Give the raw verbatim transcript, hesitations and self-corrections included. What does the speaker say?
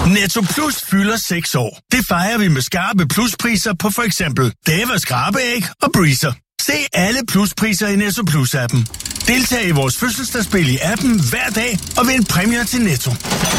Netto Plus fylder seks år. Det fejrer vi med skarpe pluspriser på for eksempel Dava skrabeæg og Breezer. Se alle pluspriser i Netto Plus-appen. Deltag i vores fødselsdagsspil i appen hver dag og vind præmier til Netto.